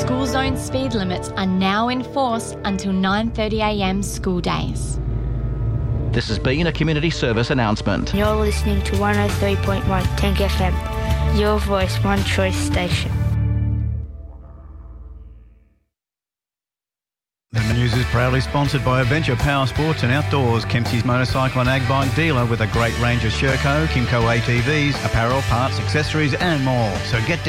school zone speed limits are now in force until 9:30am school days. This has been a community service announcement. You're listening to 103.1 Tank FM, your voice, one choice station. The news is proudly sponsored by Adventure Power Sports and Outdoors, Kempsey's motorcycle and ag bike dealer with a great range of Sherco, Kimco ATVs, apparel, parts, accessories and more. So get